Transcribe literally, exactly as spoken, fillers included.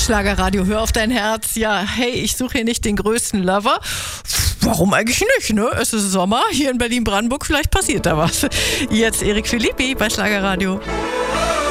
Schlagerradio, hör auf dein Herz. Ja, hey, ich suche hier nicht den größten Lover. Warum eigentlich nicht, ne? Es ist Sommer hier in Berlin-Brandenburg, vielleicht passiert da was. Jetzt Eric Philippi bei Schlagerradio.